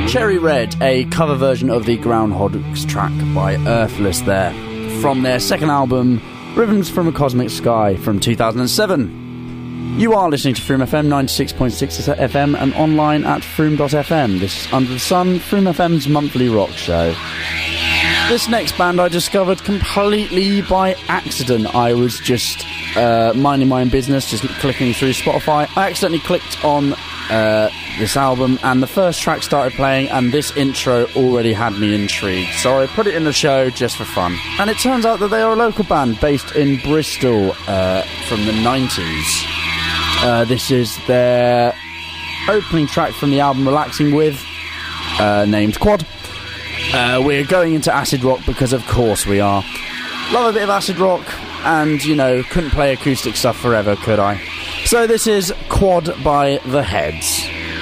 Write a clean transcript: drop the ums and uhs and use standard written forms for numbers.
Cherry Red, a cover version of the Groundhogs track by Earthless there, from their second album, Rhythms from a Cosmic Sky, from 2007. You are listening to Froome FM 96.6 FM and online at froome.fm. This is Under the Sun, Froome FM's monthly rock show. This next band I discovered completely by accident. I was just minding my own business, just clicking through Spotify. I accidentally clicked on this album and the first track started playing, and this intro already had me intrigued, so I put it in the show just for fun. And it turns out that they are a local band based in Bristol from the 90s. This is their opening track from the album Relaxing With, named Quad. We're going into acid rock because of course we are. Love a bit of acid rock, and you know, couldn't play acoustic stuff forever, could I? So this is Quad by The Heads.